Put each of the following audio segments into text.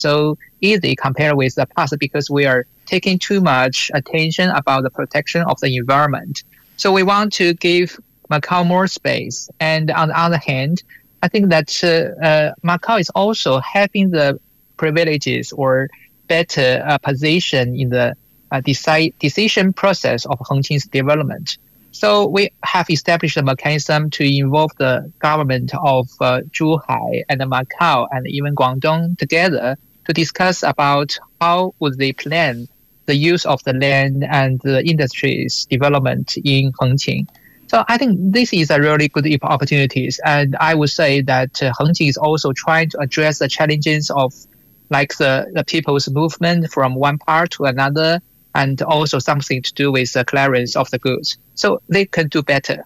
so easy compared with the past because we are taking too much attention about the protection of the environment. So we want to give Macau more space. And on the other hand, I think that Macau is also having the privileges or better position in the decision process of Hongqing's development. So we have established a mechanism to involve the government of Zhuhai and Macau and even Guangdong together to discuss about how would they plan the use of the land and the industry's development in Hongqing. So I think this is a really good opportunities. And I would say that Hongqing is also trying to address the challenges of like the people's movement from one part to another, and also something to do with the clearance of the goods. So they can do better.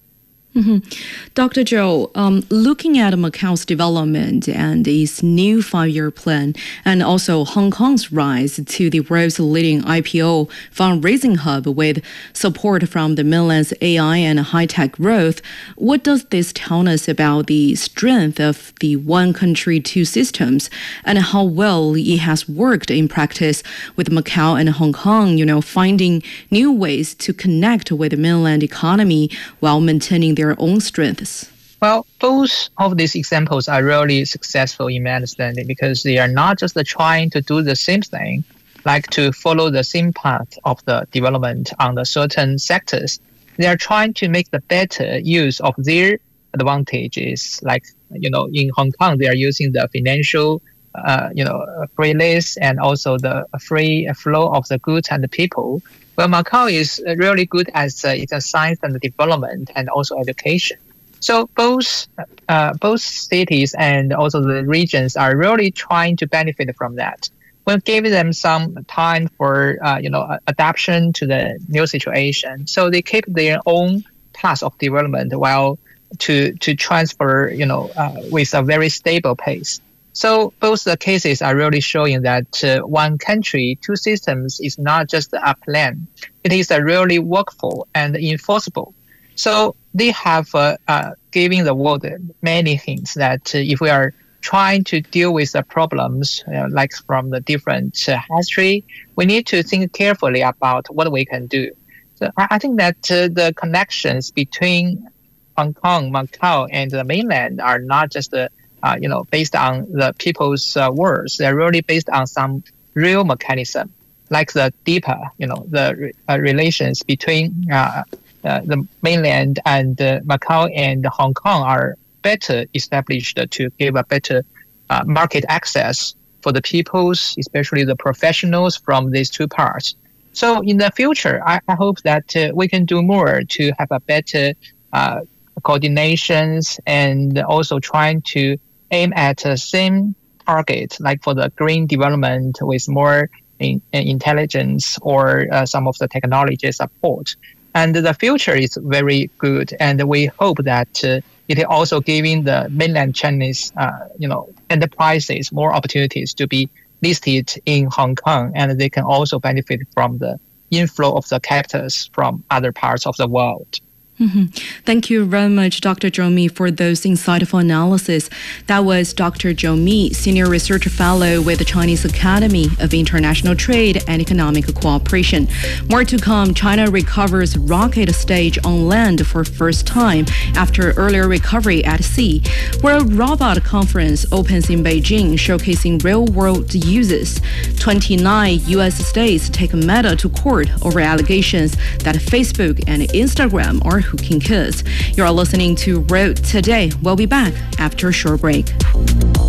Dr. Zhou, looking at Macau's development and its new 5-year plan, and also Hong Kong's rise to the world's leading IPO fundraising hub with support from the mainland's AI and high-tech growth, what does this tell us about the strength of the one country, two systems, and how well it has worked in practice with Macau and Hong Kong, finding new ways to connect with the mainland economy while maintaining their own strengths? Well, both of these examples are really successful in my understanding because they are not just trying to do the same thing, like to follow the same path of the development on the certain sectors. They are trying to make the better use of their advantages. Like, in Hong Kong, they are using the financial, free list and also the free flow of the goods and the people. Well, Macau is really good at its science and development and also education. So both cities and also the regions are really trying to benefit from that. We're giving them some time for adaptation to the new situation. So they keep their own path of development while to transfer with a very stable pace. So both the cases are really showing that one country, two systems is not just a plan. It is a really workful and enforceable. So they have given the world many hints that if we are trying to deal with the problems like from the different history, we need to think carefully about what we can do. So I think that the connections between Hong Kong, Macau, and the mainland are not just based on the people's words. They're really based on some real mechanism, like the deeper, the relations between the mainland and Macau and Hong Kong are better established to give a better market access for the peoples, especially the professionals from these two parts. So in the future, I hope that we can do more to have a better coordinations and also trying to aim at the same target, like for the green development with more intelligence or some of the technology support. And the future is very good, and we hope that it is also giving the mainland Chinese, enterprises more opportunities to be listed in Hong Kong, and they can also benefit from the inflow of the capitals from other parts of the world. Thank you very much, Dr. Zhou Mi, for those insightful analysis. That was Dr. Zhou Mi, Senior Research Fellow with the Chinese Academy of International Trade and Economic Cooperation. More to come. China recovers rocket stage on land for first time after earlier recovery at sea. World Robot Conference opens in Beijing, showcasing real-world uses. 29 U.S. states take Meta to court over allegations that Facebook and Instagram are hooking kids. You're listening to Road Today. We'll be back after a short break.